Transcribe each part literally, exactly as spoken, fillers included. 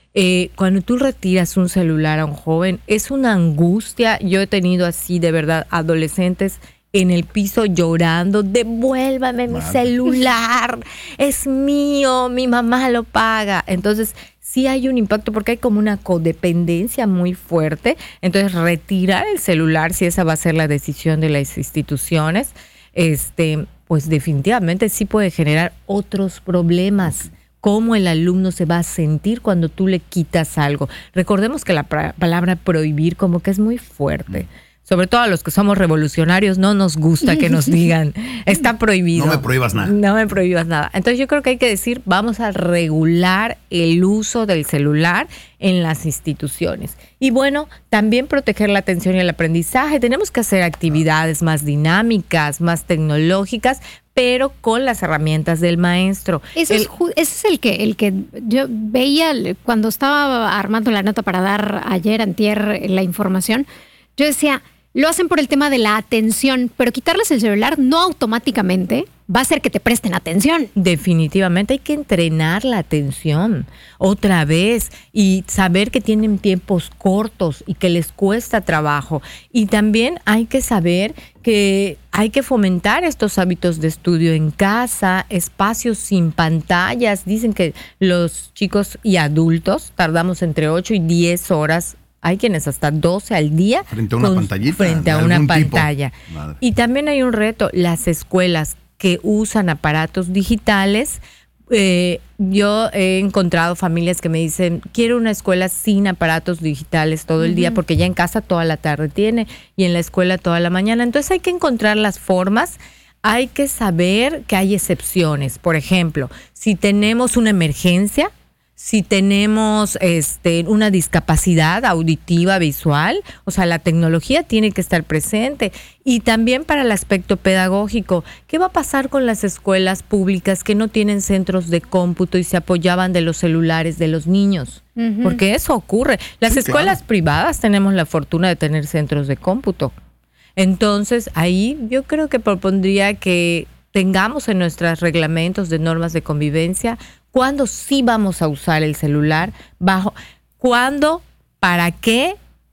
Eh, cuando tú retiras un celular a un joven, es una angustia. Yo he tenido así, de verdad, adolescentes en el piso llorando, devuélvame mi celular, es mío, mi mamá lo paga. Entonces, sí hay un impacto porque hay como una codependencia muy fuerte. Entonces, retirar el celular, si esa va a ser la decisión de las instituciones, este, pues definitivamente sí puede generar otros problemas. ¿Cómo el alumno se va a sentir cuando tú le quitas algo? Recordemos que la pra- palabra prohibir como que es muy fuerte. Sobre todo a los que somos revolucionarios no nos gusta que nos digan, está prohibido. No me prohíbas nada. No me prohíbas nada. Entonces yo creo que hay que decir, vamos a regular el uso del celular en las instituciones. Y bueno, también proteger la atención y el aprendizaje. Tenemos que hacer actividades más dinámicas, más tecnológicas, pero con las herramientas del maestro. Eso el, es, ese es el que, el que yo veía cuando estaba armando la nota para dar ayer, antier, la información. Yo decía, lo hacen por el tema de la atención, pero quitarles el celular no automáticamente va a hacer que te presten atención. Definitivamente hay que entrenar la atención otra vez y saber que tienen tiempos cortos y que les cuesta trabajo. Y también hay que saber que hay que fomentar estos hábitos de estudio en casa, espacios sin pantallas. Dicen que los chicos y adultos tardamos entre ocho y diez horas. Hay quienes hasta doce al día. Frente a una pantallita. Frente a una pantalla. Y también hay un reto, las escuelas que usan aparatos digitales. Eh, yo he encontrado familias que me dicen, quiero una escuela sin aparatos digitales todo el uh-huh. día, porque ya en casa toda la tarde tiene y en la escuela toda la mañana. Entonces hay que encontrar las formas. Hay que saber que hay excepciones. Por ejemplo, si tenemos una emergencia, si tenemos este, una discapacidad auditiva, visual, o sea, la tecnología tiene que estar presente. Y también para el aspecto pedagógico, ¿qué va a pasar con las escuelas públicas que no tienen centros de cómputo y se apoyaban de los celulares de los niños? Uh-huh. Porque eso ocurre. Las sí, escuelas claro. privadas tenemos la fortuna de tener centros de cómputo. Entonces, ahí yo creo que propondría que tengamos en nuestros reglamentos de normas de convivencia cuándo sí vamos a usar el celular, bajo, cuándo, para qué,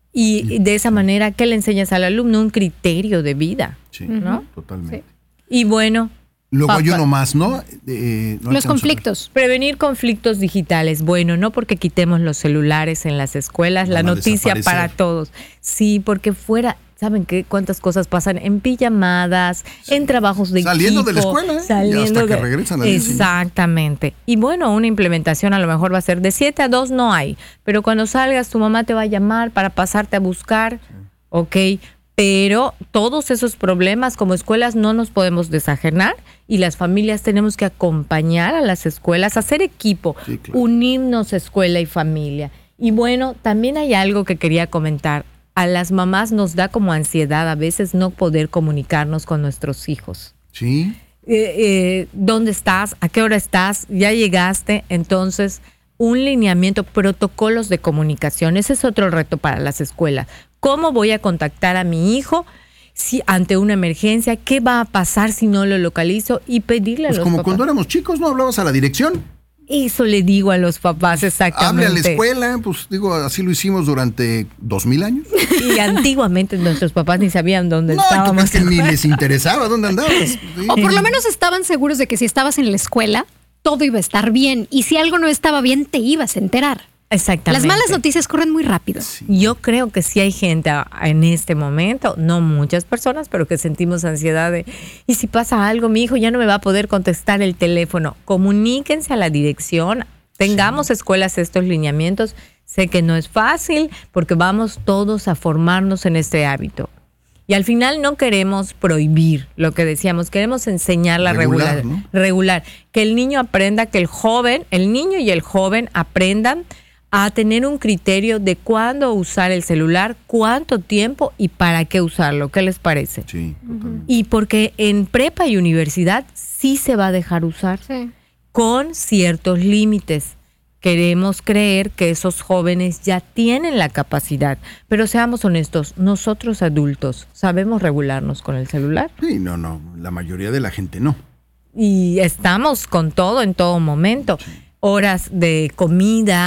y de esa manera, ¿qué le enseñas al alumno? Un criterio de vida, sí, ¿no? Totalmente. Sí. Y bueno... Luego hay uno más, ¿no? Eh, no los conflictos. Prevenir conflictos digitales. Bueno, no porque quitemos los celulares en las escuelas, la noticia para todos. Sí, porque fuera... ¿Saben qué? ¿Cuántas cosas pasan en pijamadas, sí. en trabajos de saliendo equipo? De la escuela, ¿eh? Saliendo y hasta de... que regresan a Exactamente. Y bueno, una implementación a lo mejor va a ser de siete a dos no hay, pero cuando salgas tu mamá te va a llamar para pasarte a buscar, sí. ok, pero todos esos problemas como escuelas no nos podemos desajenar y las familias tenemos que acompañar a las escuelas, hacer equipo, sí, claro. unirnos escuela y familia. Y bueno, también hay algo que quería comentar. A las mamás nos da como ansiedad a veces no poder comunicarnos con nuestros hijos. Sí. Eh, eh, ¿Dónde estás? ¿A qué hora estás? ¿Ya llegaste? Entonces, un lineamiento, protocolos de comunicación. Ese es otro reto para las escuelas. ¿Cómo voy a contactar a mi hijo si ante una emergencia? ¿Qué va a pasar si no lo localizo? Y pedirle pues a los como papás. Cuando éramos chicos, ¿no hablabas a la dirección? Eso le digo a los papás, exactamente. Hable a la escuela, pues digo, así lo hicimos durante dos mil años. Y antiguamente nuestros papás ni sabían dónde no, estábamos. Es que ni les interesaba dónde andabas. Sí. O por lo menos estaban seguros de que si estabas en la escuela, todo iba a estar bien. Y si algo no estaba bien, te ibas a enterar. Exactamente. Las malas noticias corren muy rápido. Sí. Yo creo que sí hay gente en este momento, no muchas personas, pero que sentimos ansiedad de, y si pasa algo, mi hijo ya no me va a poder contestar el teléfono. Comuníquense a la dirección, tengamos sí. escuelas estos lineamientos. Sé que no es fácil porque vamos todos a formarnos en este hábito. Y al final no queremos prohibir lo que decíamos, queremos enseñar la regular, regular, ¿no? regular, que el niño aprenda, que el joven, el niño y el joven aprendan a tener un criterio de cuándo usar el celular, cuánto tiempo y para qué usarlo. ¿Qué les parece? Sí, totalmente. Y porque en prepa y universidad sí se va a dejar usar sí. con ciertos límites. Queremos creer que esos jóvenes ya tienen la capacidad, pero seamos honestos, nosotros adultos, ¿sabemos regularnos con el celular? Sí, no, no, la mayoría de la gente no. Y estamos con todo en todo momento. Sí. Horas de comida,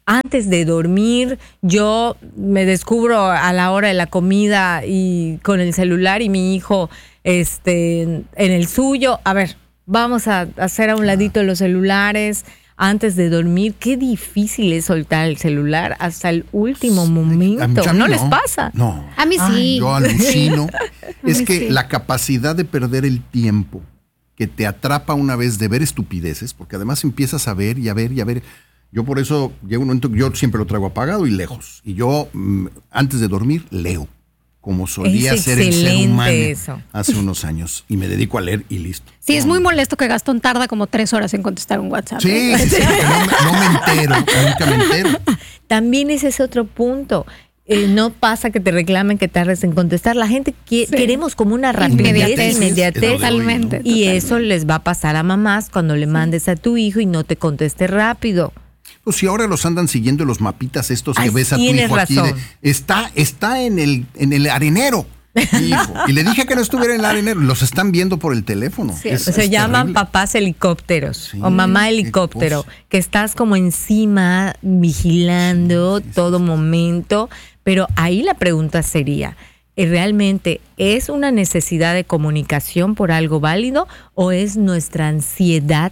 Antes de dormir, yo me descubro a la hora de la comida y con el celular y mi hijo este, en el suyo. A ver, vamos a hacer a un ladito los celulares antes de dormir. Qué difícil es soltar el celular hasta el último momento. ¿No, no les pasa? No. A mí sí. Ay, yo alucino. Es mí que sí. la capacidad de perder el tiempo que te atrapa una vez de ver estupideces, porque además empiezas a ver y a ver y a ver. Yo por eso llega un momento que yo siempre lo traigo apagado y lejos. Y yo, mm, antes de dormir, leo, como solía Es ser el ser excelente humano eso. hace unos años. Y me dedico a leer y listo. Sí, es muy molesto que Gastón tarda como tres horas en contestar un WhatsApp. Sí, ¿eh? sí, sí, que no, me- no me entero, nunca me entero. También ese es otro punto. Eh, no pasa que te reclamen que tardes en contestar. La gente qui- Sí. queremos como una rapidez, Inmediatez. inmediatez. Es lo de hoy, ¿no? Totalmente. Y eso les va a pasar a mamás cuando le mandes a tu hijo y no te conteste rápido. Pues si ahora los andan siguiendo los mapitas estos que Ay, ves a tu tienes hijo aquí de, razón. está, está en el, en el arenero, mi hijo. Y le dije que no estuviera en el arenero. Los están viendo por el teléfono. Sí. Es- Se es llaman terrible. papás helicópteros Sí, o mamá qué helicóptero, cosa. que estás como encima vigilando Sí, sí, sí, todo sí. momento, pero ahí la pregunta sería, ¿eh, ¿realmente es una necesidad de comunicación por algo válido o es nuestra ansiedad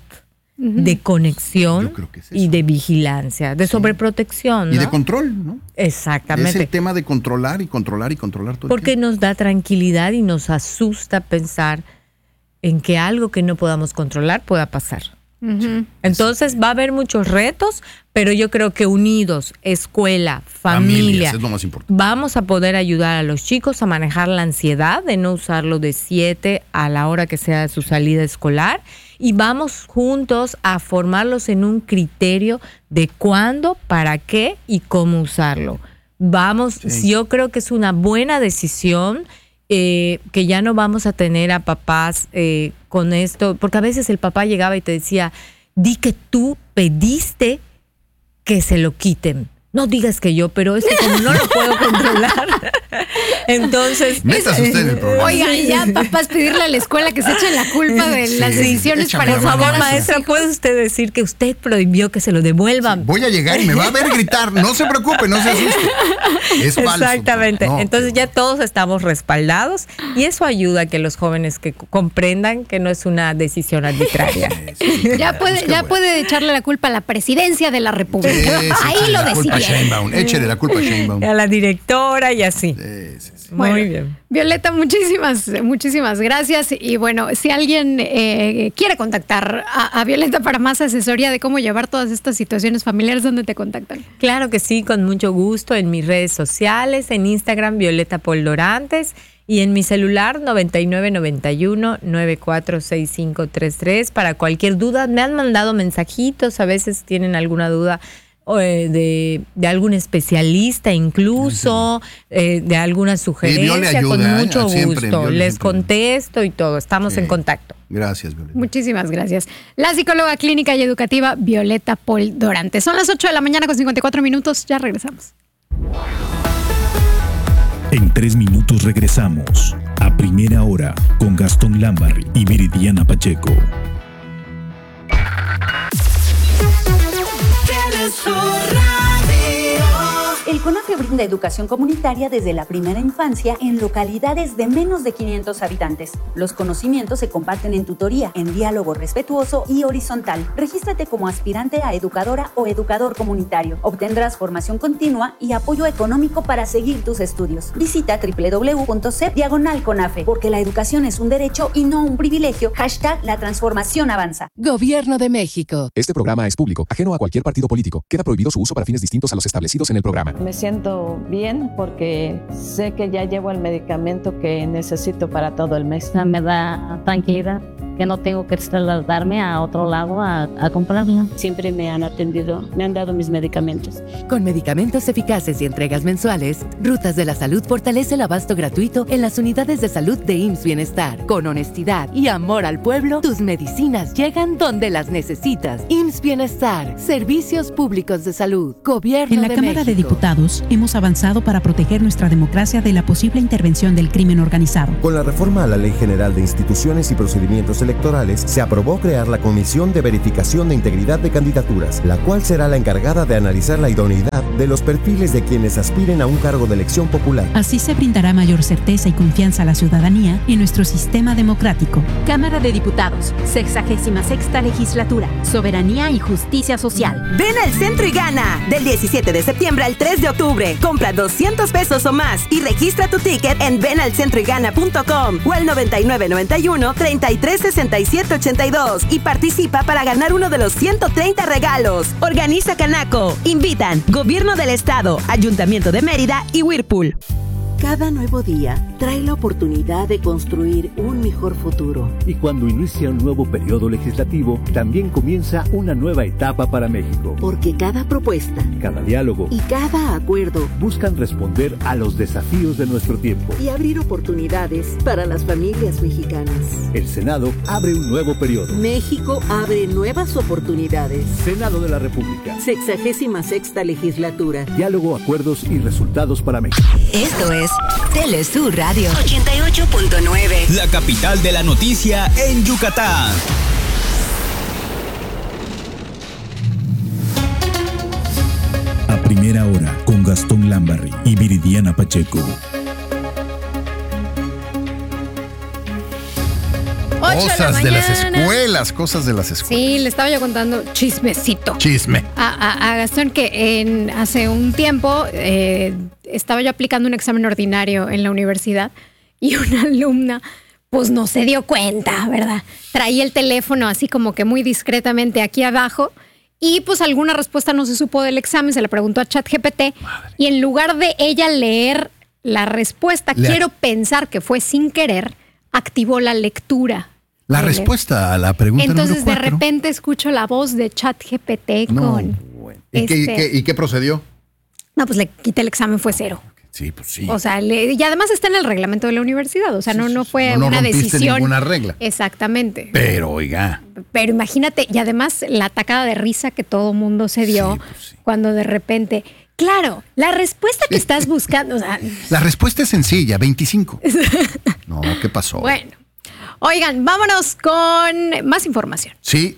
de conexión Yo creo que es y eso. de vigilancia, de sobreprotección? Y ¿no? de control, ¿no? Exactamente. Es el tema de controlar y controlar y controlar todo el Porque tiempo. nos da tranquilidad y nos asusta pensar en que algo que no podamos controlar pueda pasar. Ujú. Entonces va a haber muchos retos, pero yo creo que unidos, escuela, familia, Familias, es lo más importante. vamos a poder ayudar a los chicos a manejar la ansiedad de no usarlo de siete a la hora que sea su salida escolar y vamos juntos a formarlos en un criterio de cuándo, para qué y cómo usarlo. Vamos, Sí. yo creo que es una buena decisión. Eh, que ya no vamos a tener a papás eh, con esto, porque a veces el papá llegaba y te decía, di que tú pediste que se lo quiten. No digas que yo, pero es que como no lo puedo controlar. Entonces. Métase usted en el programa. Oigan, ya, papás, pedirle a la escuela que se echen la culpa de Sí, las decisiones échame para la Por mano, favor, maestra. maestra, ¿puede usted decir que usted prohibió que se lo devuelvan? Voy a llegar y me va a ver gritar. No se preocupe, no se asuste. Es falso. Exactamente. No, Entonces qué ya todos estamos respaldados y eso ayuda a que los jóvenes que c- comprendan que no es una decisión arbitraria. bueno. Sí, sí, Ya pues puede, qué ya bueno. puede echarle la culpa a la presidencia de la República. Sí, sí, Ahí sí, lo la culpa a decidieron. Sheinbaum. Échele la culpa a Sheinbaum. A la directora y así. Sí, sí, sí. Bueno, Muy bien. Violeta, muchísimas, muchísimas gracias. Y bueno, si alguien eh, quiere contactar a, a Violeta para más asesoría de cómo llevar todas estas situaciones familiares, ¿dónde te contactan? Claro que sí, con mucho gusto en mis redes sociales, en Instagram Violeta Poldorantes y en mi celular noventa y nueve noventa y uno noventa y cuatro sesenta y cinco treinta y tres para cualquier duda. Me han mandado mensajitos, a veces tienen alguna duda eh, de, de algún especialista incluso, eh, de alguna sugerencia, ayuda, con ¿eh? mucho Siempre, gusto. Viole Les siempre. contesto y todo, estamos Sí. en contacto. Gracias, Violeta. Muchísimas gracias. La psicóloga clínica y educativa Violeta Poldorantes. Son las ocho de la mañana con cincuenta y cuatro minutos. Ya regresamos. En tres minutos regresamos a Primera Hora con Gastón Lambarri y Viridiana Pacheco. El CONAFE brinda educación comunitaria desde la primera infancia en localidades de menos de quinientos habitantes. Los conocimientos se comparten en tutoría, en diálogo respetuoso y horizontal. Regístrate como aspirante a educadora o educador comunitario. Obtendrás formación continua y apoyo económico para seguir tus estudios. Visita doble u doble u doble u punto c e p diagonal CONAFE, porque la educación es un derecho y no un privilegio. Hashtag la transformación avanza. Gobierno de México. Este programa es público, ajeno a cualquier partido político. Queda prohibido su uso para fines distintos a los establecidos en el programa. Me siento bien porque sé que ya llevo el medicamento que necesito para todo el mes. Me da tranquilidad que no tengo que trasladarme a otro lado a, a comprarlo. Siempre me han atendido, me han dado mis medicamentos. Con medicamentos eficaces y entregas mensuales, Rutas de la Salud fortalece el abasto gratuito en las unidades de salud de I M S S Bienestar. Con honestidad y amor al pueblo, tus medicinas llegan donde las necesitas. I M S S Bienestar, Servicios Públicos de Salud, Gobierno En la de Cámara de México. Diputados hemos avanzado para proteger nuestra democracia de la posible intervención del crimen organizado. Con la reforma a la Ley General de Instituciones y Procedimientos electorales, se aprobó crear la Comisión de Verificación de Integridad de Candidaturas, la cual será la encargada de analizar la idoneidad de los perfiles de quienes aspiren a un cargo de elección popular. Así se brindará mayor certeza y confianza a la ciudadanía en nuestro sistema democrático. Cámara de Diputados, sexagésima sexta legislatura, soberanía y justicia social. Ven al centro y gana. Del diecisiete de septiembre al tres de octubre. Compra doscientos pesos o más y registra tu ticket en ven al centro y gana punto com o al noventa y nueve noventa y uno treinta y tres sesenta y siete ochenta y dos y participa para ganar uno de los ciento treinta regalos. Organiza Canaco. Invitan Gobierno del Estado, Ayuntamiento de Mérida y Whirlpool. Cada nuevo día trae la oportunidad de construir un mejor futuro. Y cuando inicia un nuevo periodo legislativo, también comienza una nueva etapa para México. Porque cada propuesta, cada diálogo y cada acuerdo buscan responder a los desafíos de nuestro tiempo y abrir oportunidades para las familias mexicanas. El Senado abre un nuevo periodo. México abre nuevas oportunidades. Senado de la República. Sexagésima sexta legislatura. Diálogo, acuerdos y resultados para México. Esto es Telesur Radio ochenta y ocho punto nueve. La capital de la noticia en Yucatán. A primera hora con Gastón Lambarri y Viridiana Pacheco. Cosas de, de las escuelas, cosas de las escuelas. Sí, le estaba yo contando chismecito. Chisme. A, a, a Gastón que en, hace un tiempo eh, estaba yo aplicando un examen ordinario en la universidad y una alumna pues no se dio cuenta, ¿verdad? Traía el teléfono así como que muy discretamente aquí abajo y pues alguna respuesta no se supo del examen, se le preguntó a ChatGPT y en lugar de ella leer la respuesta, Le... quiero pensar que fue sin querer, activó la lectura. La respuesta a la pregunta Entonces número cuatro. De repente escucho la voz de ChatGPT no, con... Bueno. ¿Y, este... qué, qué, ¿Y qué procedió? No, pues le quité el examen, fue cero. Sí, pues sí. O sea, le, y además está en el reglamento de la universidad. O sea, sí, no, no fue no, no una decisión. Ninguna regla. Exactamente. Pero, oiga. Pero imagínate, y además la atacada de risa que todo mundo se dio sí, pues sí. cuando de repente... Claro, la respuesta que estás buscando... O sea, la respuesta es sencilla, veinticinco. No, ¿qué pasó? Bueno, oigan, vámonos con más información. Sí.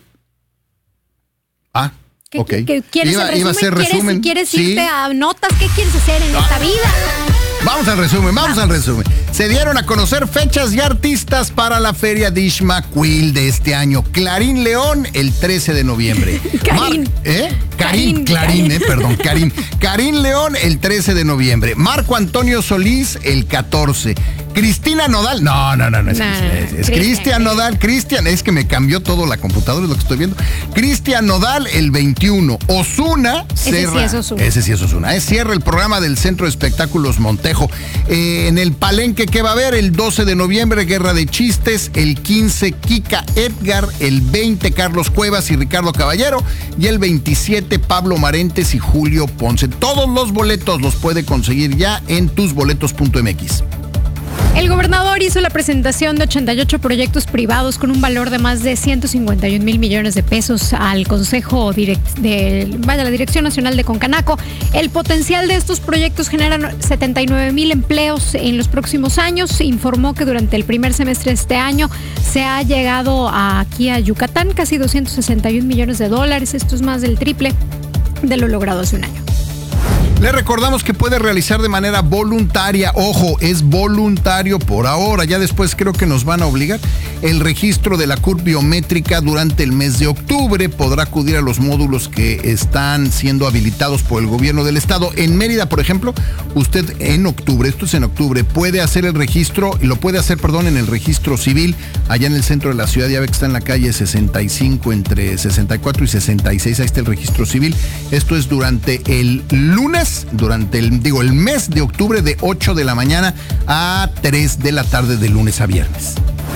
Ah, ¿Qué, ok. ¿qué, ¿Quieres iba, el resumen? Iba a ser resumen. ¿Quieres, ¿Quieres sí. irte a notas? ¿Qué quieres hacer en ah. esta vida? Vamos al resumen, vamos, vamos al resumen. Se dieron a conocer fechas y artistas para la Feria Dixmaquil de este año. Clarín León, el trece de noviembre. Karin. Mar- ¿Eh? Karin, Clarín, Karin. eh, perdón, Karin. Karin León, el trece de noviembre. Marco Antonio Solís, el catorce. Cristina Nodal, no, no, no, no es, nah, es, es Cristian Nodal, Cristian, es que me cambió todo la computadora, es lo que estoy viendo. Cristian Nodal, el veintiuno. Ozuna, ese cierra. Sí es Ozuna. Ese sí es Ozuna. Es cierra el programa del Centro de Espectáculos Montejo. Eh, en el Palenque, ¿qué va a haber? El doce de noviembre, Guerra de Chistes. El quince, Kika Edgar. El veinte, Carlos Cuevas y Ricardo Caballero. Y el veintisiete, Pablo Marentes y Julio Ponce. Todos los boletos los puede conseguir ya en tus boletos punto m x. El gobernador hizo la presentación de ochenta y ocho proyectos privados con un valor de más de ciento cincuenta y un mil millones de pesos al Consejo direct, de vaya, la Dirección Nacional de Concanaco. El potencial de estos proyectos genera setenta y nueve mil empleos en los próximos años. Informó que durante el primer semestre de este año se ha llegado aquí a Yucatán casi doscientos sesenta y un millones de dólares. Esto es más del triple de lo logrado hace un año. Le recordamos que puede realizar de manera voluntaria, ojo, es voluntario por ahora, ya después creo que nos van a obligar, el registro de la C U R P biométrica durante el mes de octubre. Podrá acudir a los módulos que están siendo habilitados por el gobierno del estado. En Mérida, por ejemplo, usted en octubre, esto es en octubre, puede hacer el registro, lo puede hacer, perdón, en el registro civil, allá en el centro de la ciudad, ya ve que está en la calle sesenta y cinco, entre sesenta y cuatro y sesenta y seis, ahí está el registro civil. Esto es durante el lunes, durante el, digo, el mes de octubre de ocho de la mañana a tres de la tarde de lunes a viernes.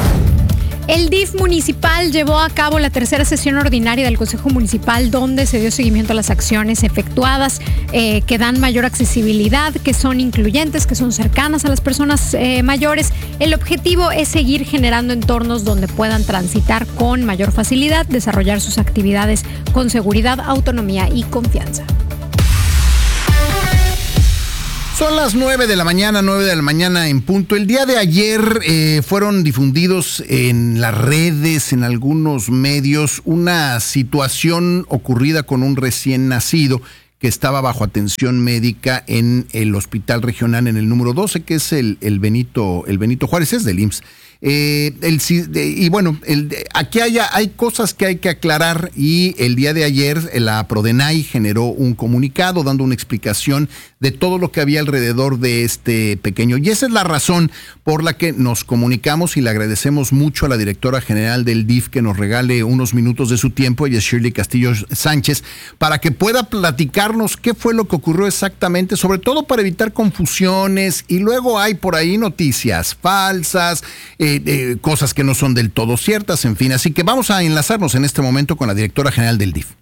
El D I F municipal llevó a cabo la tercera sesión ordinaria del Consejo Municipal, donde se dio seguimiento a las acciones efectuadas eh, que dan mayor accesibilidad, que son incluyentes, que son cercanas a las personas eh, mayores. El objetivo es seguir generando entornos donde puedan transitar con mayor facilidad, desarrollar sus actividades con seguridad, autonomía y confianza. Son las nueve de la mañana, nueve de la mañana en punto. El día de ayer eh, fueron difundidos en las redes, en algunos medios, una situación ocurrida con un recién nacido que estaba bajo atención médica en el hospital regional en el número doce, que es el, el Benito, el Benito Juárez, es del I M S S. Eh, el, y bueno, el, aquí hay, hay cosas que hay que aclarar y el día de ayer la Prodenay generó un comunicado dando una explicación de todo lo que había alrededor de este pequeño. Y esa es la razón por la que nos comunicamos y le agradecemos mucho a la directora general del D I F que nos regale unos minutos de su tiempo, ella es Shirley Castillo Sánchez, para que pueda platicarnos qué fue lo que ocurrió exactamente, sobre todo para evitar confusiones. Y luego hay por ahí noticias falsas, Eh, eh, cosas que no son del todo ciertas, en fin. Así que vamos a enlazarnos en este momento con la directora general del D I F.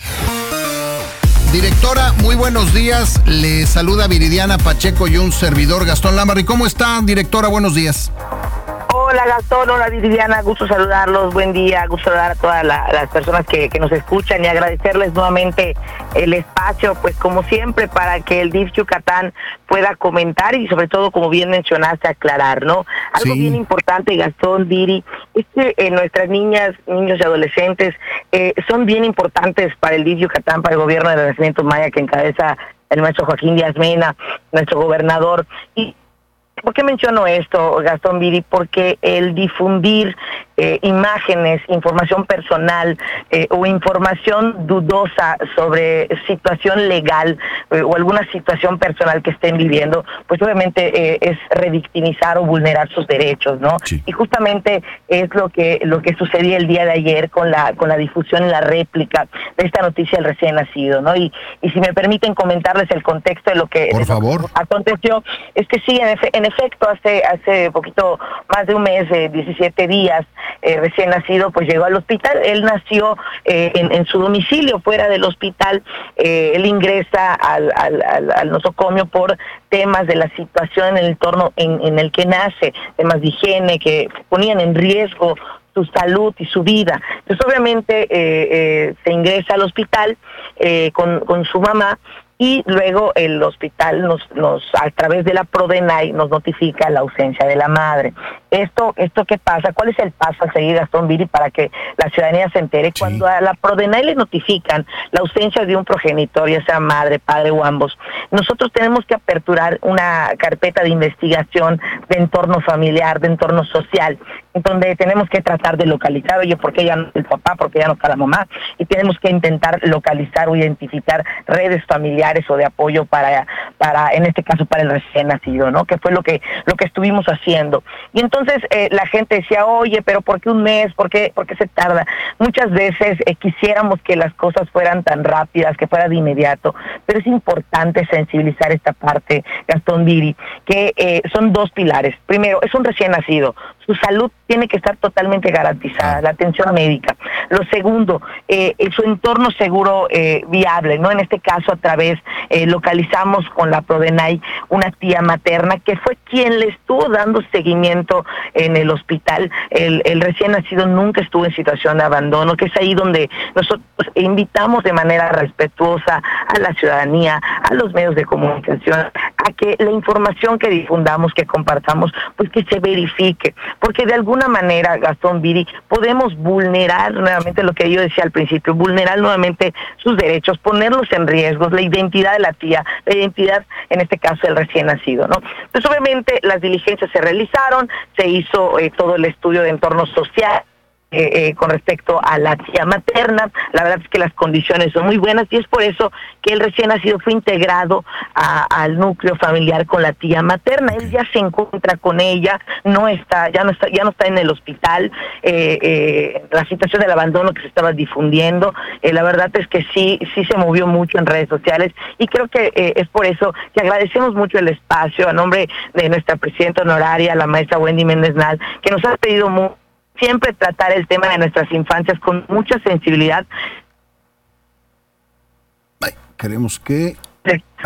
Directora, muy buenos días. Le saluda Viridiana Pacheco y un servidor, Gastón Lambarri. ¿Cómo está, directora? Buenos días. Hola Gastón, hola Viridiana, gusto saludarlos, buen día, gusto saludar a todas la, las personas que, que nos escuchan y agradecerles nuevamente el espacio, pues como siempre, para que el D I F Yucatán pueda comentar y sobre todo, como bien mencionaste, aclarar, ¿no? Algo sí. bien importante, Gastón, Viri, es que eh, nuestras niñas, niños y adolescentes eh, son bien importantes para el D I F Yucatán, para el gobierno del Renacimiento Maya que encabeza el maestro Joaquín Díaz Mena, nuestro gobernador. Y ¿por qué menciono esto, Gastón, Viri? Porque el difundir eh, imágenes, información personal eh, o información dudosa sobre situación legal eh, o alguna situación personal que estén viviendo, pues obviamente eh, es revictimizar o vulnerar sus derechos, ¿no? Sí. Y justamente es lo que lo que sucedía el día de ayer con la con la difusión y la réplica de esta noticia del recién nacido, ¿no? Y, y si me permiten comentarles el contexto de lo que, Por de favor. lo que aconteció, es que sí, en, efe, en efecto, hace hace poquito más de un mes, eh, diecisiete días, eh, recién nacido, pues llegó al hospital. Él nació eh, en, en su domicilio, fuera del hospital. Eh, él ingresa al, al, al, al nosocomio por temas de la situación en el entorno en, en el que nace, temas de higiene que ponían en riesgo su salud y su vida. Entonces, obviamente, eh, eh, se ingresa al hospital eh, con, con su mamá. Y luego el hospital nos, nos a través de la Prodenay nos notifica la ausencia de la madre. Esto, esto ¿qué pasa? ¿Cuál es el paso a seguir, Gastón, Viri, para que la ciudadanía se entere? Sí. Cuando a la Prodenay le notifican la ausencia de un progenitor, ya sea madre, padre o ambos, nosotros tenemos que aperturar una carpeta de investigación de entorno familiar, de entorno social, en donde tenemos que tratar de localizar, oye, ¿por qué ya no está el papá? ¿Por qué ya no está la mamá? Y tenemos que intentar localizar o identificar redes familiares o de apoyo para, para en este caso, para el recién nacido, ¿no? Que fue lo que lo que estuvimos haciendo. Y entonces eh, la gente decía, oye, pero ¿por qué un mes? ¿Por qué, por qué se tarda? Muchas veces eh, quisiéramos que las cosas fueran tan rápidas, que fuera de inmediato, pero es importante sensibilizar esta parte, Gastón, Viri, que eh, son dos pilares. Primero, es un recién nacido. Su salud tiene que estar totalmente garantizada, la atención médica. Lo segundo, eh, su entorno seguro eh, viable, ¿no? En este caso, a través, eh, localizamos con la Prodenay una tía materna que fue quien le estuvo dando seguimiento en el hospital. El, el recién nacido nunca estuvo en situación de abandono, que es ahí donde nosotros invitamos de manera respetuosa a la ciudadanía, a los medios de comunicación, a que la información que difundamos, que compartamos, pues que se verifique. Porque de alguna manera, Gastón, Viri, podemos vulnerar nuevamente lo que yo decía al principio, vulnerar nuevamente sus derechos, ponerlos en riesgo, la identidad de la tía, la identidad, en este caso, del recién nacido, ¿no? Entonces, obviamente, las diligencias se realizaron, se hizo eh, todo el estudio de entorno social, Eh, eh, con respecto a la tía materna. La verdad es que las condiciones son muy buenas y es por eso que el recién nacido fue integrado a, al núcleo familiar con la tía materna. Él ya se encuentra con ella, no está, ya no está, ya no está en el hospital. Eh, eh, la situación del abandono que se estaba difundiendo, eh, la verdad es que sí, sí se movió mucho en redes sociales y creo que eh, es por eso que agradecemos mucho el espacio a nombre de nuestra presidenta honoraria, la maestra Wendy Méndez Nal, que nos ha pedido mucho siempre tratar el tema de nuestras infancias con mucha sensibilidad. Ay, queremos que... Sí. Ahí está.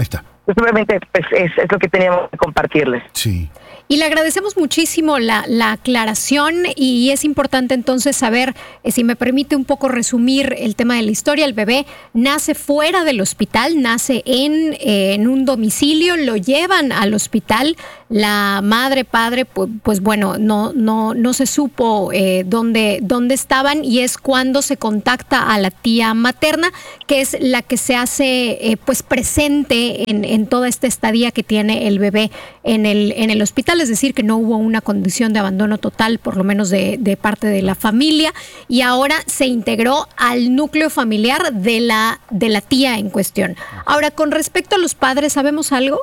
pues obviamente pues, es, es lo que teníamos que compartirles. Sí. Y le agradecemos muchísimo la, la aclaración y es importante entonces saber, eh, si me permite un poco resumir el tema de la historia. El bebé nace fuera del hospital, nace en, eh, en un domicilio, lo llevan al hospital. La madre, padre, pues, pues bueno, no, no, no se supo eh, dónde, dónde estaban y es cuando se contacta a la tía materna, que es la que se hace eh, pues presente en, en toda esta estadía que tiene el bebé en el, en el hospital. Es decir, que no hubo una condición de abandono total, por lo menos de, de parte de la familia, y ahora se integró al núcleo familiar de la, de la tía en cuestión. Ahora, con respecto a los padres, ¿sabemos algo?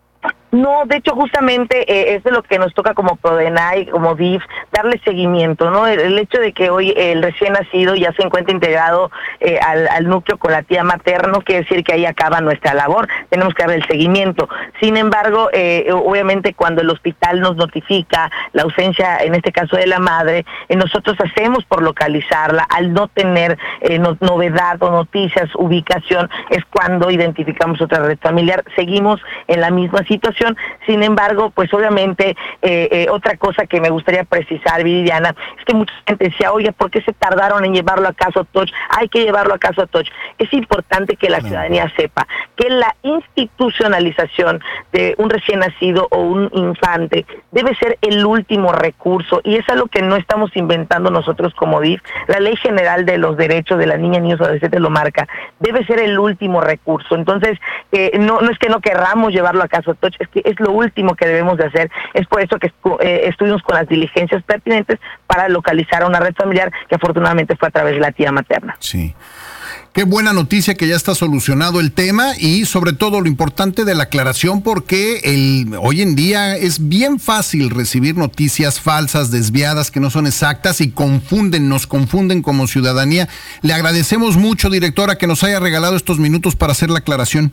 No, de hecho, justamente eh, es de lo que nos toca como PRODENAI, como D I F, darle seguimiento, ¿no? El, el hecho de que hoy el recién nacido ya se encuentra integrado eh, al, al núcleo con la tía materno, quiere decir que ahí acaba nuestra labor, tenemos que darle el seguimiento. Sin embargo, eh, obviamente cuando el hospital nos notifica la ausencia, en este caso de la madre, eh, nosotros hacemos por localizarla. Al no tener eh, no, novedad o noticias, ubicación, es cuando identificamos otra red familiar. Seguimos en la misma situación. Sin embargo, pues obviamente eh, eh, otra cosa que me gustaría precisar, Viridiana, es que mucha gente decía, oye, ¿por qué se tardaron en llevarlo a Caso Toch? Hay que llevarlo a Caso Toch. Es importante que la ciudadanía sepa que la institucionalización de un recién nacido o un infante debe ser el último recurso, y es algo que no estamos inventando nosotros como D I F. La Ley General de los Derechos de la Niña, Niños y Adolescentes lo marca. Debe ser el último recurso. Entonces, eh, no, no es que no querramos llevarlo a Caso Toch, es que es lo último que debemos de hacer. Es por eso que eh, estuvimos con las diligencias pertinentes para localizar a una red familiar que afortunadamente fue a través de la tía materna. Sí. Qué buena noticia que ya está solucionado el tema y sobre todo lo importante de la aclaración, porque el, hoy en día es bien fácil recibir noticias falsas, desviadas, que no son exactas y confunden, nos confunden como ciudadanía. Le agradecemos mucho, directora, que nos haya regalado estos minutos para hacer la aclaración.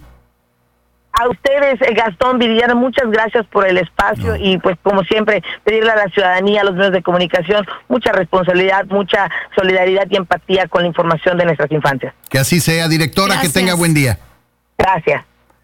A ustedes, Gastón, Viridiana, muchas gracias por el espacio no. y pues como siempre pedirle a la ciudadanía, a los medios de comunicación, mucha responsabilidad, mucha solidaridad y empatía con la información de nuestras infancias. Que así sea, directora, gracias. Que tenga buen día. Gracias.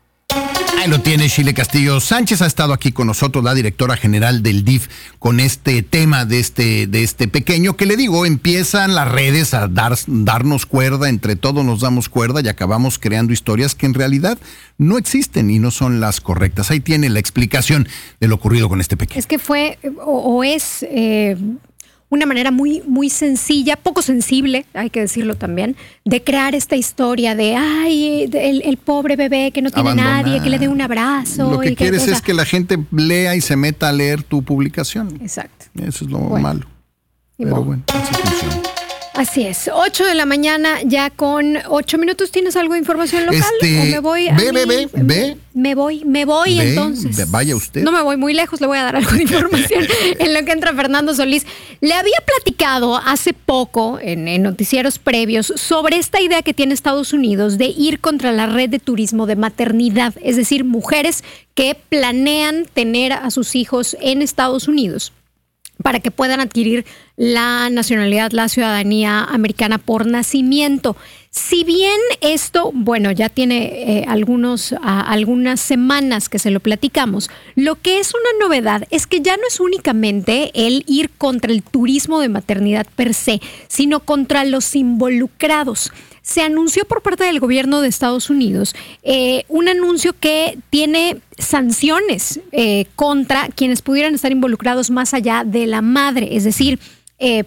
Ahí lo tiene Shile Castillo Sánchez, ha estado aquí con nosotros, la directora general del D I F, con este tema de este, de este pequeño, que le digo, empiezan las redes a dar, darnos cuerda, entre todos nos damos cuerda y acabamos creando historias que en realidad no existen y no son las correctas. Ahí tiene la explicación de lo ocurrido con este pequeño. Es que fue o, o es... Eh... una manera muy, muy sencilla, poco sensible, hay que decirlo también, de crear esta historia de, ay, el, el pobre bebé que no tiene Abandonar. nadie, que le dé un abrazo. Lo que y quieres que, es que la gente lea y se meta a leer tu publicación. Exacto. Eso es lo bueno. malo. Pero bueno, así funciona. Así es, ocho de la mañana ya con ocho minutos. ¿Tienes algo de información local? Este, ¿O me voy a ve, ve, ve, ve. Me voy, me voy ve, entonces. Ve, vaya usted. No me voy muy lejos, le voy a dar algo de información en lo que entra Fernando Solís. Le había platicado hace poco en, en noticieros previos sobre esta idea que tiene Estados Unidos de ir contra la red de turismo de maternidad, es decir, mujeres que planean tener a sus hijos en Estados Unidos para que puedan adquirir la nacionalidad, la ciudadanía americana por nacimiento. Si bien esto, bueno, ya tiene eh, algunos, a, algunas semanas que se lo platicamos, lo que es una novedad es que ya no es únicamente el ir contra el turismo de maternidad per se, sino contra los involucrados. Se anunció por parte del gobierno de Estados Unidos eh, un anuncio que tiene sanciones eh, contra quienes pudieran estar involucrados más allá de la madre, es decir, eh,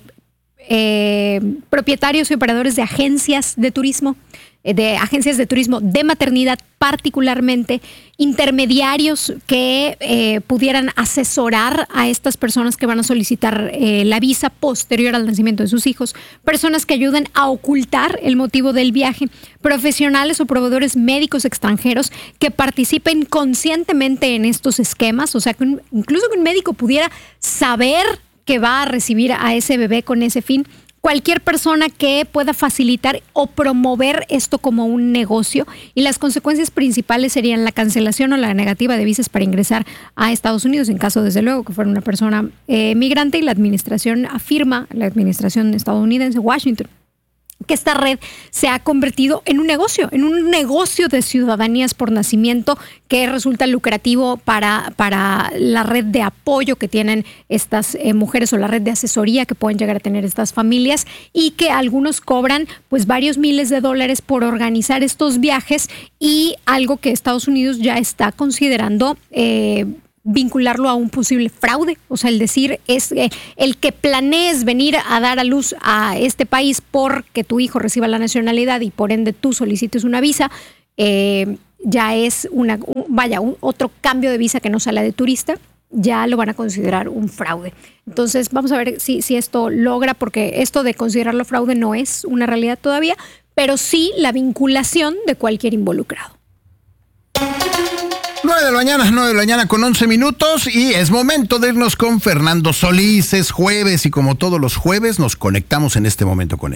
eh, propietarios y operadores de agencias de turismo, eh, de agencias de turismo de maternidad particularmente, intermediarios que eh, pudieran asesorar a estas personas que van a solicitar eh, la visa posterior al nacimiento de sus hijos, personas que ayudan a ocultar el motivo del viaje, profesionales o proveedores médicos extranjeros que participen conscientemente en estos esquemas, o sea, que un, incluso que un médico pudiera saber que va a recibir a ese bebé con ese fin. Cualquier persona que pueda facilitar o promover esto como un negocio, y las consecuencias principales serían la cancelación o la negativa de visas para ingresar a Estados Unidos en caso, desde luego, que fuera una persona eh, migrante, y la administración afirma, la administración estadounidense, Washington, que esta red se ha convertido en un negocio, en un negocio de ciudadanías por nacimiento que resulta lucrativo para, para la red de apoyo que tienen estas eh, mujeres o la red de asesoría que pueden llegar a tener estas familias y que algunos cobran pues varios miles de dólares por organizar estos viajes y algo que Estados Unidos ya está considerando eh, vincularlo a un posible fraude, o sea, el decir es eh, el que planees venir a dar a luz a este país porque tu hijo reciba la nacionalidad y por ende tú solicites una visa, eh, ya es una, un, vaya, un, otro cambio de visa que no sale de turista, ya lo van a considerar un fraude. Entonces vamos a ver si, si esto logra, porque esto de considerarlo fraude no es una realidad todavía, pero sí la vinculación de cualquier involucrado. nueve de la mañana, nueve de la mañana con once minutos y es momento de irnos con Fernando Solís. Es jueves y como todos los jueves nos conectamos en este momento con él.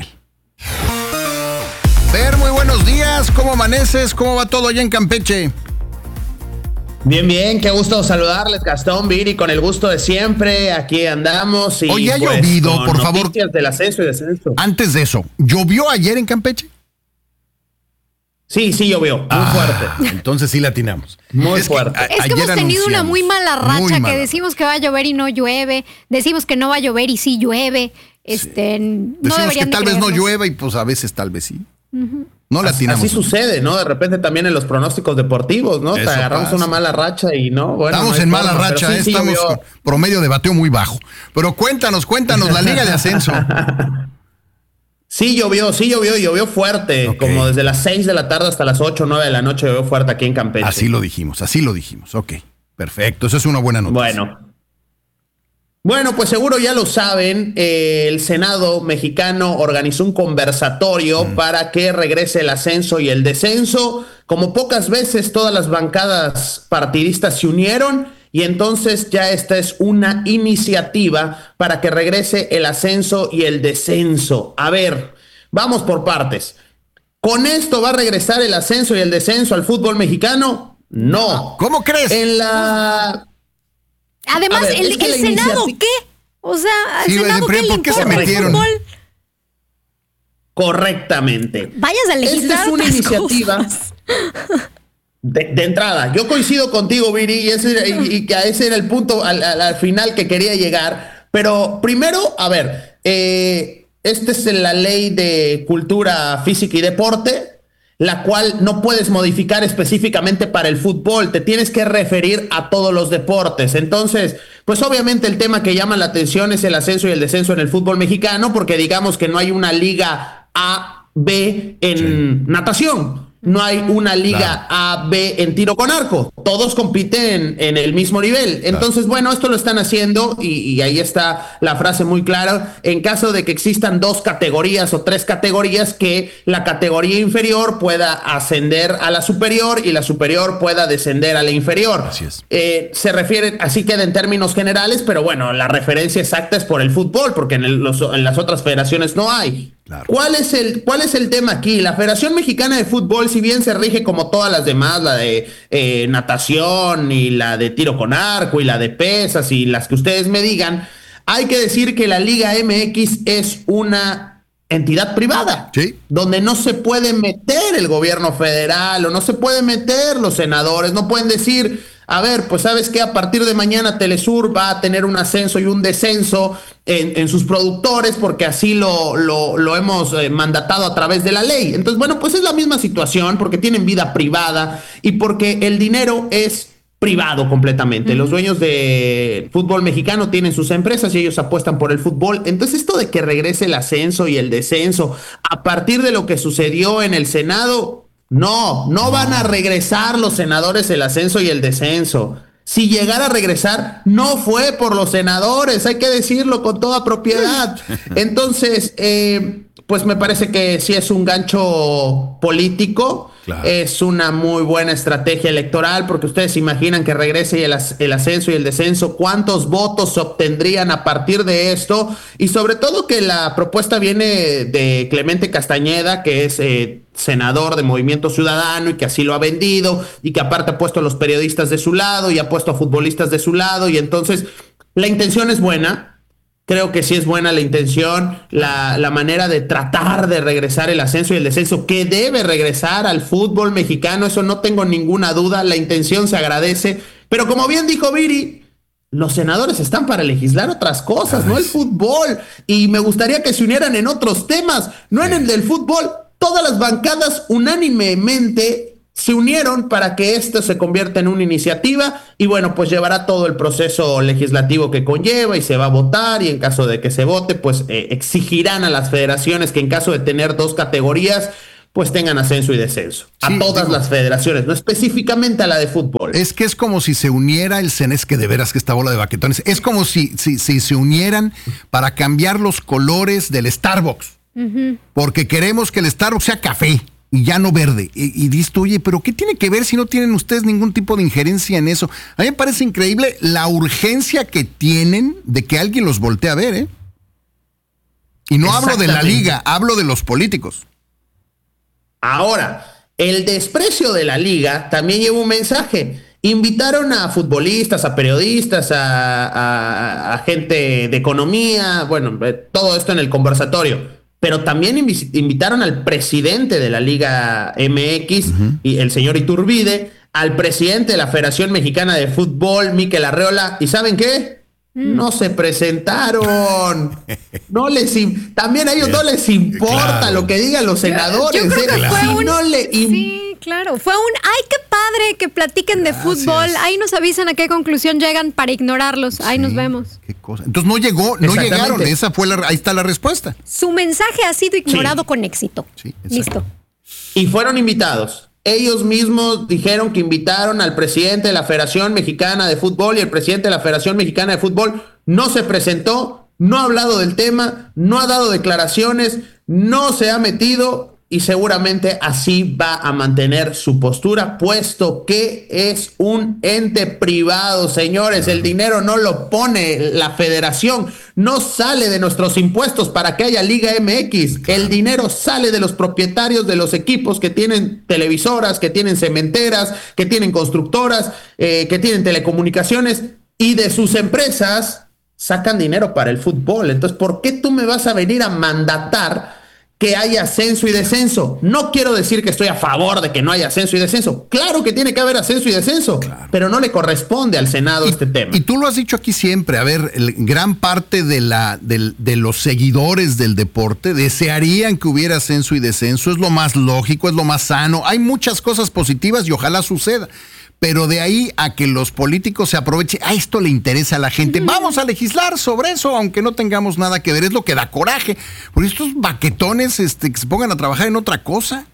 Fer, muy buenos días. ¿Cómo amaneces? ¿Cómo va todo allá en Campeche? Bien, bien, qué gusto saludarles, Gastón, Viri, con el gusto de siempre, aquí andamos. Y Oye, ha pues, llovido, por favor. Del ascenso y descenso. Antes de eso, ¿llovió ayer en Campeche? Sí, sí llovió, muy ah, fuerte. Entonces sí latinamos. Muy es fuerte. Que, es que hemos tenido una muy mala racha, muy mala. Que decimos que va a llover y no llueve, decimos que no va a llover y sí llueve. Este, sí. No decimos que tal de vez no llueva y pues a veces tal vez sí. Uh-huh. No latinamos. Así sucede, ¿no? De repente también en los pronósticos deportivos, ¿no? Eso Te agarramos pasa. Una mala racha y no. Bueno, estamos no en forma, mala racha, sí, sí estamos con promedio de bateo muy bajo. Pero cuéntanos, cuéntanos, la Liga de Ascenso. Sí llovió, sí llovió, llovió fuerte, okay. Como desde las seis de la tarde hasta las ocho, nueve de la noche llovió fuerte aquí en Campeche. Así lo dijimos, así lo dijimos, ok, perfecto, eso es una buena noticia. Bueno, bueno pues seguro ya lo saben, eh, el Senado mexicano organizó un conversatorio mm. para que regrese el ascenso y el descenso. Como pocas veces todas las bancadas partidistas se unieron y entonces ya esta es una iniciativa para que regrese el ascenso y el descenso. A ver, vamos por partes. ¿Con esto va a regresar el ascenso y el descenso al fútbol mexicano? No. ¿Cómo crees? En la... Además, ver, el, es el Senado, iniciativa... ¿qué? O sea, ¿al sí, Senado qué le importa el fútbol? Correctamente. Vayas a legislar. Esta es una iniciativa... De, de entrada, yo coincido contigo, Viri, y, ese, y, y que ese era el punto al, al, al final que quería llegar. Pero primero, a ver, eh, esta es la ley de cultura física y deporte, la cual no puedes modificar específicamente para el fútbol, te tienes que referir a todos los deportes. Entonces, pues obviamente el tema que llama la atención es el ascenso y el descenso en el fútbol mexicano, porque digamos que no hay una liga A, B en sí. natación. No hay una liga claro. A, B en tiro con arco. Todos compiten en, en el mismo nivel. Entonces, claro. bueno, esto lo están haciendo y, y ahí está la frase muy clara. En caso de que existan dos categorías o tres categorías, que la categoría inferior pueda ascender a la superior y la superior pueda descender a la inferior. Así es. Eh, se refiere, así queda en términos generales, pero bueno, la referencia exacta es por el fútbol, porque en, el, los, en las otras federaciones no hay. Claro. ¿Cuál es el, cuál es el tema aquí? La Federación Mexicana de Fútbol, si bien se rige como todas las demás, la de eh, natación y la de tiro con arco y la de pesas y las que ustedes me digan, hay que decir que la Liga M X es una entidad privada, ¿sí? Donde no se puede meter el gobierno federal o no se puede meter los senadores, no pueden decir... A ver, pues sabes que a partir de mañana Telesur va a tener un ascenso y un descenso en, en sus productores porque así lo, lo, lo hemos eh, mandatado a través de la ley. Entonces, bueno, pues es la misma situación porque tienen vida privada y porque el dinero es privado completamente. Uh-huh. Los dueños de fútbol mexicano tienen sus empresas y ellos apuestan por el fútbol. Entonces, esto de que regrese el ascenso y el descenso a partir de lo que sucedió en el Senado... No, no van a regresar los senadores el ascenso y el descenso. Si llegara a regresar, no fue por los senadores, hay que decirlo con toda propiedad. Entonces, eh, pues me parece que sí es un gancho político, claro. Es una muy buena estrategia electoral, porque ustedes imaginan que regrese el, as- el ascenso y el descenso, ¿cuántos votos se obtendrían a partir de esto? Y sobre todo que la propuesta viene de Clemente Castañeda, que es... Eh, senador de Movimiento Ciudadano y que así lo ha vendido y que aparte ha puesto a los periodistas de su lado y ha puesto a futbolistas de su lado y entonces la intención es buena, Creo que sí es buena la intención, la, la manera de tratar de regresar el ascenso y el descenso, que debe regresar al fútbol mexicano, eso no tengo ninguna duda, la intención se agradece, pero como bien dijo Viri, los senadores están para legislar otras cosas, Ay. no el fútbol, y me gustaría que se unieran en otros temas, no en el del fútbol. Todas las bancadas unánimemente se unieron para que esto se convierta en una iniciativa y bueno, pues llevará todo el proceso legislativo que conlleva y se va a votar y en caso de que se vote, pues eh, exigirán a las federaciones que en caso de tener dos categorías, pues tengan ascenso y descenso. Sí, a todas digo, las federaciones, no específicamente a la de fútbol. Es que es como si se uniera el CENES, que de veras que esta bola de baquetones, es como si, si, si se unieran para cambiar los colores del Starbucks, uh-huh. porque queremos que el Starbucks sea café. Y ya no verde. Y, y dices tú, oye, ¿pero qué tiene que ver si no tienen ustedes ningún tipo de injerencia en eso? A mí me parece increíble la urgencia que tienen de que alguien los voltee a ver, ¿eh? Y no hablo de la liga, hablo de los políticos. Ahora, el desprecio de la liga también lleva un mensaje. Invitaron a futbolistas, a periodistas, a, a, a gente de economía, bueno, todo esto en el conversatorio. Pero también invitaron al presidente de la Liga M X, uh-huh. y el señor Iturbide, al presidente de la Federación Mexicana de Fútbol, Mikel Arreola, ¿y saben qué? Mm. No se presentaron. No les también a ellos no les importa claro. lo que digan los senadores. Yo, yo creo que ¿eh? fue si un... no le im... Sí, claro. Fue un, ay, qué padre que platiquen Gracias. de fútbol. Ahí nos avisan a qué conclusión llegan para ignorarlos. Ahí sí, nos vemos. Qué cosa. Entonces no llegó, no llegaron. Esa fue la, ahí está la respuesta. Su mensaje ha sido ignorado sí. con éxito. Sí, Listo. Y fueron invitados. Ellos mismos dijeron que invitaron al presidente de la Federación Mexicana de Fútbol y el presidente de la Federación Mexicana de Fútbol no se presentó, no ha hablado del tema, no ha dado declaraciones, no se ha metido y seguramente así va a mantener su postura, puesto que es un ente privado, señores. El dinero no lo pone la federación, no sale de nuestros impuestos para que haya Liga M X. El dinero sale de los propietarios de los equipos que tienen televisoras, que tienen cementeras, que tienen constructoras, eh, que tienen telecomunicaciones y de sus empresas sacan dinero para el fútbol. Entonces, ¿por qué tú me vas a venir a mandatar que haya ascenso y descenso? No quiero decir que estoy a favor de que no haya ascenso y descenso. Claro que tiene que haber ascenso y descenso, claro. pero no le corresponde al Senado y, este tema. Y tú lo has dicho aquí siempre. A ver, el, gran parte de, la, de, de los seguidores del deporte desearían que hubiera ascenso y descenso. Es lo más lógico, es lo más sano. Hay muchas cosas positivas y ojalá suceda. Pero de ahí a que los políticos se aprovechen, a esto le interesa a la gente, vamos a legislar sobre eso, aunque no tengamos nada que ver, es lo que da coraje. Porque estos baquetones este, que se pongan a trabajar en otra cosa.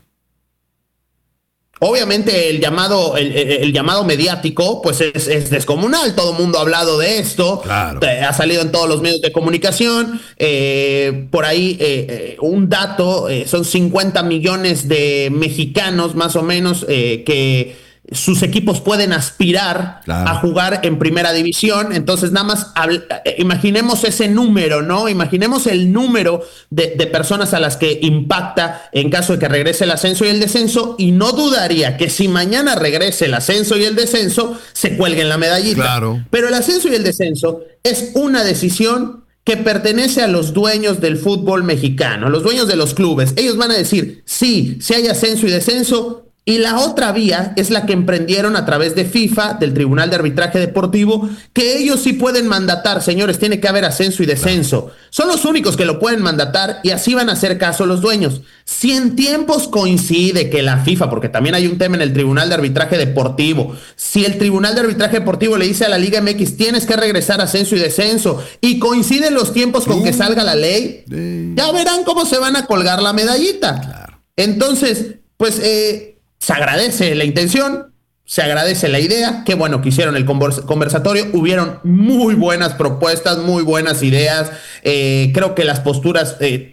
Obviamente el llamado, el, el, el llamado mediático pues es, es descomunal, todo el mundo ha hablado de esto, claro. ha salido en todos los medios de comunicación, eh, por ahí eh, eh, un dato, eh, son cincuenta millones de mexicanos más o menos eh, que sus equipos pueden aspirar claro. a jugar en primera división. Entonces nada más imaginemos ese número, ¿no? Imaginemos el número de, de personas a las que impacta en caso de que regrese el ascenso y el descenso, y no dudaría que si mañana regrese el ascenso y el descenso se cuelguen la medallita. Claro. Pero el ascenso y el descenso es una decisión que pertenece a los dueños del fútbol mexicano, a los dueños de los clubes. Ellos van a decir, sí, si hay ascenso y descenso. Y la otra vía es la que emprendieron a través de FIFA, del Tribunal de Arbitraje Deportivo, que ellos sí pueden mandatar, señores, tiene que haber ascenso y descenso. Son los únicos que lo pueden mandatar y así van a hacer caso los dueños. Si en tiempos coincide que la FIFA, porque también hay un tema en el Tribunal de Arbitraje Deportivo, si el Tribunal de Arbitraje Deportivo le dice a la Liga M X, tienes que regresar a ascenso y descenso, y coinciden los tiempos con que salga la ley, ya verán cómo se van a colgar la medallita. Claro. Entonces, pues... Eh, se agradece la intención, se agradece la idea, qué bueno que hicieron el conversatorio, hubieron muy buenas propuestas, muy buenas ideas, eh, creo que las posturas eh,